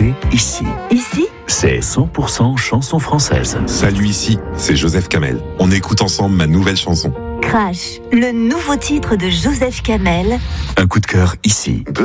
écoutez ici. Ici, C'est 100% chanson française. Salut, ici, c'est Joseph Kamel. On écoute ensemble ma nouvelle chanson. Crash, le nouveau titre de Joseph Kamel. Un coup de cœur ici.